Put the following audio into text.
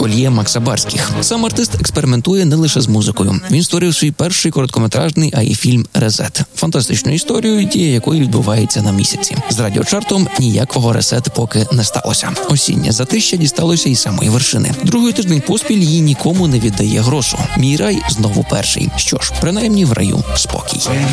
Кольє Макса Барських. Сам артист експериментує не лише з музикою. Він створив свій перший короткометражний АІ-фільм «Резет». Фантастичну історію, дія якої відбувається на місяці. З радіочартом ніякого ресет поки не сталося. Осіннє затища дісталося і самої вершини. Другий тиждень поспіль її нікому не віддає грошу. Мій рай знову перший. Що ж, принаймні в раю спокій.